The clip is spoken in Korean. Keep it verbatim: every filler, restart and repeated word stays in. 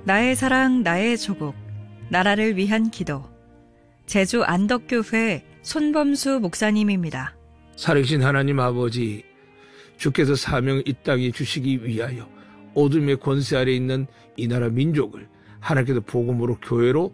나의 사랑, 나의 조국, 나라를 위한 기도. 제주 안덕교회 손범수 목사님입니다. 살아계신 하나님 아버지, 주께서 사명 이 땅에 주시기 위하여 어둠의 권세 아래 있는 이 나라 민족을 하나님께서 복음으로 교회로